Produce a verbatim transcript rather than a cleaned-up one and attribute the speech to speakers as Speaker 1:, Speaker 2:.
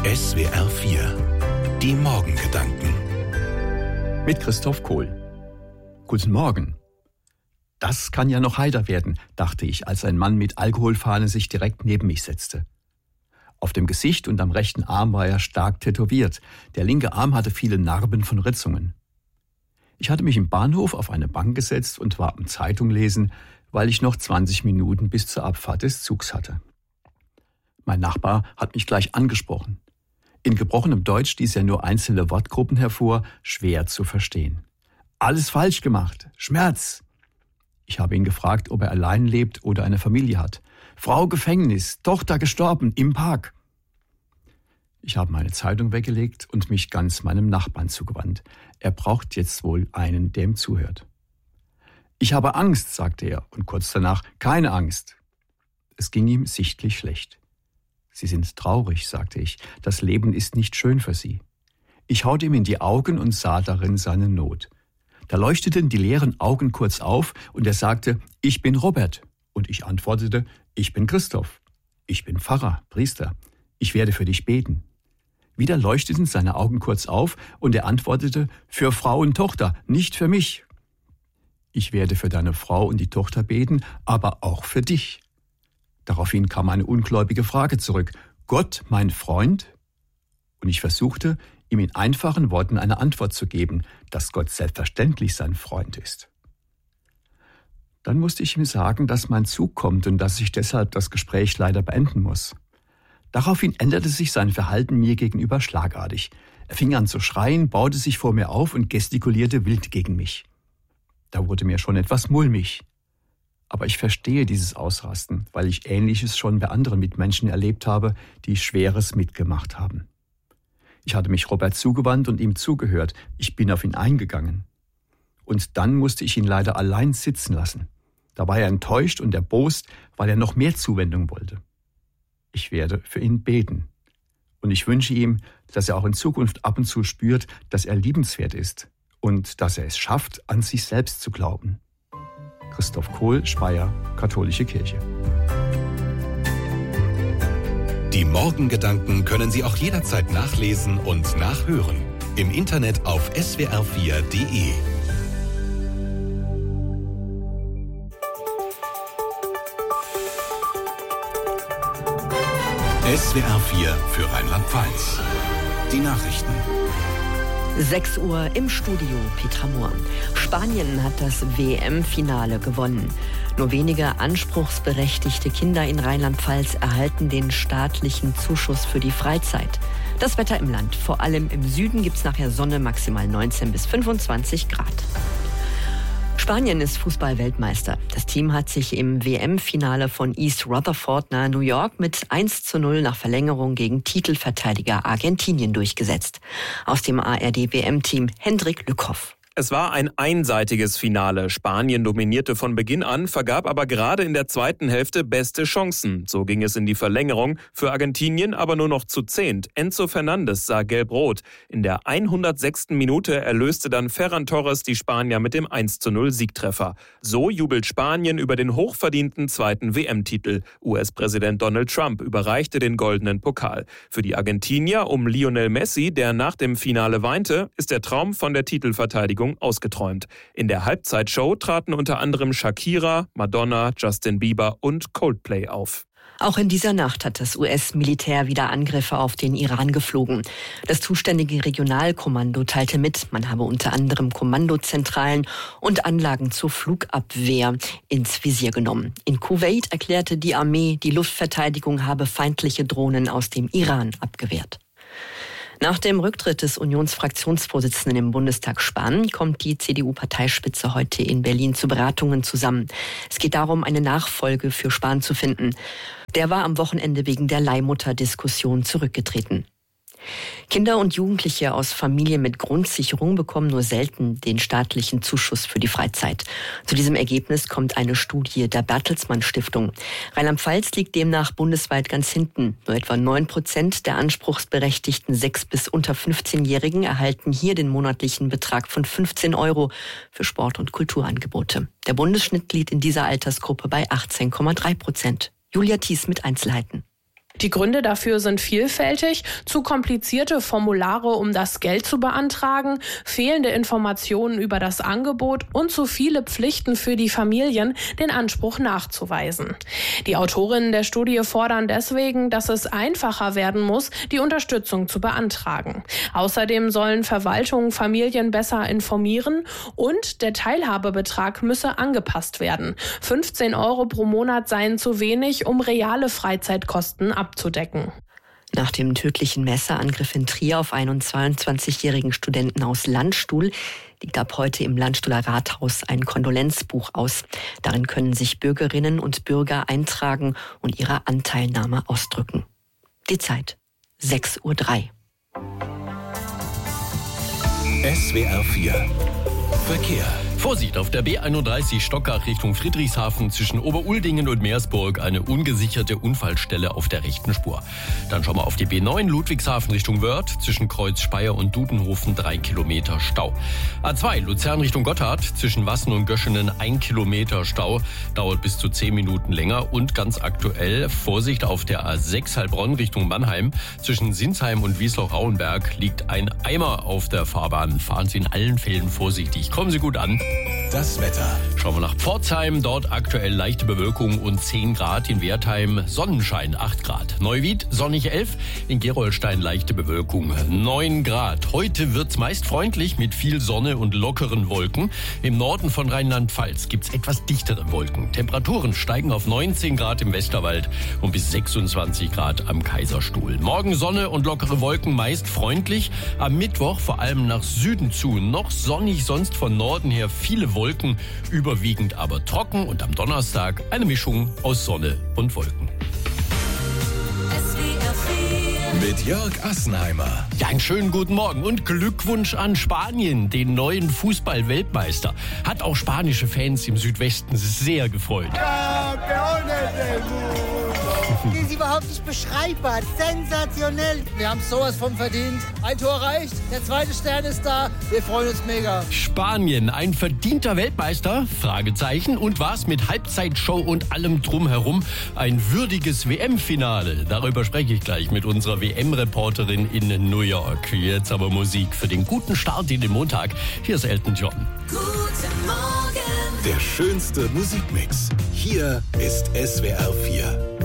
Speaker 1: S W R vier. Die Morgengedanken.
Speaker 2: Mit Christoph Kohl. Guten Morgen. Das kann ja noch heiter werden, dachte ich, als ein Mann mit Alkoholfahne sich direkt neben mich setzte. Auf dem Gesicht und am rechten Arm war er stark tätowiert. Der linke Arm hatte viele Narben von Ritzungen. Ich hatte mich im Bahnhof auf eine Bank gesetzt und war am Zeitung lesen, weil ich noch zwanzig Minuten bis zur Abfahrt des Zugs hatte. Mein Nachbar hat mich gleich angesprochen. In gebrochenem Deutsch stieß er nur einzelne Wortgruppen hervor, schwer zu verstehen. Alles falsch gemacht. Schmerz. Ich habe ihn gefragt, ob er allein lebt oder eine Familie hat. Frau Gefängnis, Tochter gestorben, im Park. Ich habe meine Zeitung weggelegt und mich ganz meinem Nachbarn zugewandt. Er braucht jetzt wohl einen, der ihm zuhört. Ich habe Angst, sagte er, und kurz danach, keine Angst. Es ging ihm sichtlich schlecht. Sie sind traurig, sagte ich. Das Leben ist nicht schön für Sie. Ich schaute ihm in die Augen und sah darin seine Not. Da leuchteten die leeren Augen kurz auf und er sagte, ich bin Robert. Und ich antwortete, ich bin Christoph. Ich bin Pfarrer, Priester. Ich werde für dich beten. Wieder leuchteten seine Augen kurz auf und er antwortete, für Frau und Tochter, nicht für mich. Ich werde für deine Frau und die Tochter beten, aber auch für dich. Daraufhin kam eine ungläubige Frage zurück. Gott, mein Freund? Und ich versuchte, ihm in einfachen Worten eine Antwort zu geben, dass Gott selbstverständlich sein Freund ist. Dann musste ich ihm sagen, dass mein Zug kommt und dass ich deshalb das Gespräch leider beenden muss. Daraufhin änderte sich sein Verhalten mir gegenüber schlagartig. Er fing an zu schreien, baute sich vor mir auf und gestikulierte wild gegen mich. Da wurde mir schon etwas mulmig. Aber ich verstehe dieses Ausrasten, weil ich Ähnliches schon bei anderen Mitmenschen erlebt habe, die Schweres mitgemacht haben. Ich hatte mich Robert zugewandt und ihm zugehört. Ich bin auf ihn eingegangen. Und dann musste ich ihn leider allein sitzen lassen. Da war er enttäuscht und erbost, weil er noch mehr Zuwendung wollte. Ich werde für ihn beten. Und ich wünsche ihm, dass er auch in Zukunft ab und zu spürt, dass er liebenswert ist und dass er es schafft, an sich selbst zu glauben. Christoph Kohl, Speyer, Katholische Kirche.
Speaker 1: Die Morgengedanken können Sie auch jederzeit nachlesen und nachhören. Im Internet auf S W R vier Punkt de. S W R vier für Rheinland-Pfalz. Die Nachrichten.
Speaker 3: sechs Uhr im Studio, Petra Mohr. Spanien hat das W M-Finale gewonnen. Nur wenige anspruchsberechtigte Kinder in Rheinland-Pfalz erhalten den staatlichen Zuschuss für die Freizeit. Das Wetter im Land. Vor allem im Süden gibt es nachher Sonne, maximal neunzehn bis fünfundzwanzig Grad. Spanien ist Fußball-Weltmeister. Das Team hat sich im W M-Finale von East Rutherford nahe New York mit eins zu null nach Verlängerung gegen Titelverteidiger Argentinien durchgesetzt. Aus dem A R D W M-Team Hendrik Lückhoff.
Speaker 4: Es war ein einseitiges Finale. Spanien dominierte von Beginn an, vergab aber gerade in der zweiten Hälfte beste Chancen. So ging es in die Verlängerung, für Argentinien aber nur noch zu zehnt. Enzo Fernandes sah gelb-rot. In der hundertsechsten Minute erlöste dann Ferran Torres die Spanier mit dem eins zu null Siegtreffer. So jubelt Spanien über den hochverdienten zweiten W M-Titel. U S-Präsident Donald Trump überreichte den goldenen Pokal. Für die Argentinier um Lionel Messi, der nach dem Finale weinte, ist der Traum von der Titelverteidigung ausgeträumt. In der Halbzeitshow traten unter anderem Shakira, Madonna, Justin Bieber und Coldplay auf.
Speaker 3: Auch in dieser Nacht hat das U S-Militär wieder Angriffe auf den Iran geflogen. Das zuständige Regionalkommando teilte mit, man habe unter anderem Kommandozentralen und Anlagen zur Flugabwehr ins Visier genommen. In Kuwait erklärte die Armee, die Luftverteidigung habe feindliche Drohnen aus dem Iran abgewehrt. Nach dem Rücktritt des Unionsfraktionsvorsitzenden im Bundestag Spahn kommt die C D U-Parteispitze heute in Berlin zu Beratungen zusammen. Es geht darum, eine Nachfolge für Spahn zu finden. Der war am Wochenende wegen der Leihmutter-Diskussion zurückgetreten. Kinder und Jugendliche aus Familien mit Grundsicherung bekommen nur selten den staatlichen Zuschuss für die Freizeit. Zu diesem Ergebnis kommt eine Studie der Bertelsmann Stiftung. Rheinland-Pfalz liegt demnach bundesweit ganz hinten. Nur etwa neun Prozent der anspruchsberechtigten sechs- bis unter fünfzehnjährigen erhalten hier den monatlichen Betrag von fünfzehn Euro für Sport- und Kulturangebote. Der Bundesschnitt liegt in dieser Altersgruppe bei achtzehn Komma drei Prozent. Julia Thies mit Einzelheiten.
Speaker 5: Die Gründe dafür sind vielfältig: zu komplizierte Formulare, um das Geld zu beantragen, fehlende Informationen über das Angebot und zu viele Pflichten für die Familien, den Anspruch nachzuweisen. Die Autorinnen der Studie fordern deswegen, dass es einfacher werden muss, die Unterstützung zu beantragen. Außerdem sollen Verwaltungen Familien besser informieren und der Teilhabebetrag müsse angepasst werden. fünfzehn Euro pro Monat seien zu wenig, um reale Freizeitkosten abzudecken.
Speaker 3: Nach dem tödlichen Messerangriff in Trier auf einen zweiundzwanzigjährigen Studenten aus Landstuhl liegt ab heute im Landstuhler Rathaus ein Kondolenzbuch aus. Darin können sich Bürgerinnen und Bürger eintragen und ihre Anteilnahme ausdrücken. Die Zeit sechs Uhr drei.
Speaker 1: S W R vier Verkehr.
Speaker 6: Vorsicht, auf der B einunddreißig Stockach Richtung Friedrichshafen zwischen Oberuldingen und Meersburg eine ungesicherte Unfallstelle auf der rechten Spur. Dann schauen wir auf die B neun Ludwigshafen Richtung Wörth zwischen Kreuz Speyer und Dudenhofen drei Kilometer Stau. A zwei Luzern Richtung Gotthard zwischen Wassen und Göschenen ein Kilometer Stau, dauert bis zu zehn Minuten länger. Und ganz aktuell Vorsicht auf der A sechs Heilbronn Richtung Mannheim zwischen Sinsheim und Wiesloch-Rauenberg liegt ein Eimer auf der Fahrbahn. Fahren Sie in allen Fällen vorsichtig. Kommen Sie gut an.
Speaker 1: Das Wetter.
Speaker 6: Schauen wir nach Pforzheim, dort aktuell leichte Bewölkung und zehn Grad, in Wertheim Sonnenschein acht Grad. Neuwied sonnig elf, in Gerolstein leichte Bewölkung neun Grad. Heute wird's meist freundlich mit viel Sonne und lockeren Wolken. Im Norden von Rheinland-Pfalz gibt's etwas dichtere Wolken. Temperaturen steigen auf neunzehn Grad im Westerwald und bis sechsundzwanzig Grad am Kaiserstuhl. Morgen Sonne und lockere Wolken, meist freundlich. Am Mittwoch vor allem nach Süden zu noch sonnig, sonst von Norden her viele Wolken, überwiegend aber trocken und am Donnerstag eine Mischung aus Sonne und Wolken.
Speaker 1: Mit Jörg Assenheimer.
Speaker 6: Ja, einen schönen guten Morgen und Glückwunsch an Spanien, den neuen Fußball-Weltmeister. Hat auch spanische Fans im Südwesten sehr gefreut.
Speaker 7: Die ist überhaupt nicht beschreibbar. Sensationell. Wir haben sowas von verdient. Ein Tor reicht. Der zweite Stern ist da. Wir freuen uns mega.
Speaker 6: Spanien, ein verdienter Weltmeister? Fragezeichen. Und was mit Halbzeitshow und allem drumherum? Ein würdiges W M-Finale. Darüber spreche ich gleich mit unserer W M-Reporterin in New York. Jetzt aber Musik für den guten Start in den Montag. Hier ist Elton John.
Speaker 1: Guten Morgen. Der schönste Musikmix. Hier ist S W R vier.